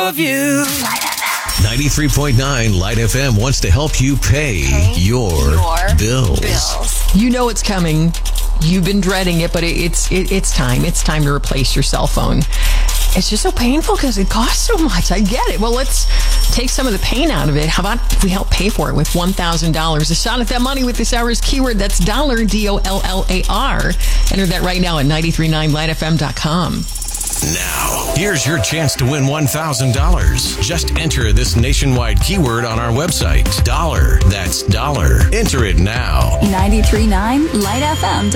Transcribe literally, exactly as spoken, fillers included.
of you. ninety-three point nine Light F M wants to help you pay, pay your, your bills. bills. You know it's coming. You've been dreading it, but it, it's it, it's time. It's time to replace your cell phone. It's just so painful because it costs so much. I get it. Well, let's take some of the pain out of it. How about if we help pay for it with one thousand dollars? A shot at that money with this hour's keyword. That's dollar, D O L L A R. Enter that right now at nine three nine light f m dot com. Now, here's your chance to win one thousand dollars. Just enter this nationwide keyword on our website. Dollar. That's dollar. Enter it now. nine three nine light f m